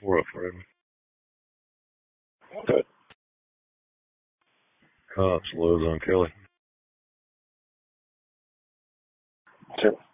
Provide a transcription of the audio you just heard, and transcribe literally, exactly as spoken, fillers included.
We're up, Raymond. Good. Cops loads on Kelly. Sure.